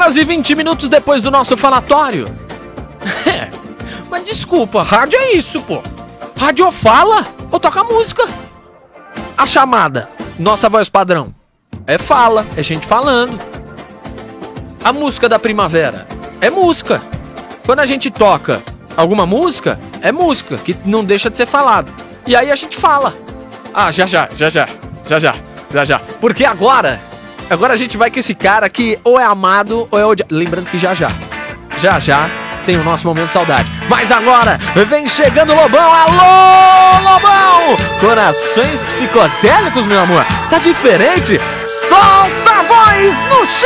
11h20 depois do nosso falatório. Mas desculpa, rádio é isso, pô. Rádio ou fala ou toca música. A chamada, nossa voz padrão, é fala, é gente falando. A música da primavera é música. Quando a gente toca alguma música, é música, que não deixa de ser falado. E aí a gente fala. Ah, já. Porque agora a gente vai com esse cara que ou é amado ou é odiado. Lembrando que já tem o nosso momento de saudade. Mas agora vem chegando o Lobão. Alô, Lobão! Corações psicodélicos, meu amor. Tá diferente? Solta a voz no chão!